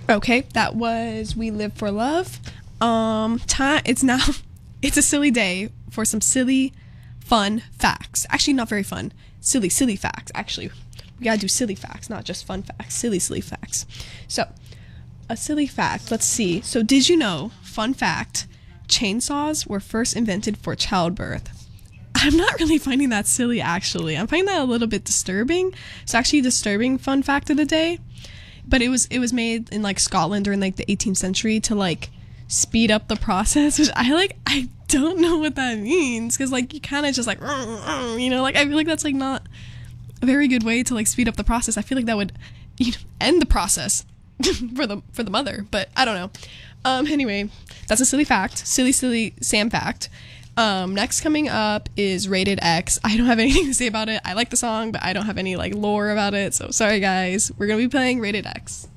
Okay, that was We Live for Love. Time. It's a silly day for some silly, fun facts. Actually, not very fun. Silly facts. Actually, we gotta do silly facts, not just fun facts. Silly facts. So, a silly fact. Let's see. So, did you know? Fun fact: chainsaws were first invented for childbirth. I'm not really finding that silly. Actually, I'm finding that a little bit disturbing. It's actually a disturbing fun fact of the day. But it was made in like Scotland during like the 18th century to like speed up the process, which I don't know what that means, because like you kind of just like like I feel like that's like not a very good way to like speed up the process. I feel like that would end the process for the mother, but I don't know. Anyway, that's a silly fact. Silly Sam fact. Next coming up is Rated X. I don't have anything to say about it. I like the song, but I don't have any like lore about it. So sorry guys. We're gonna be playing Rated X.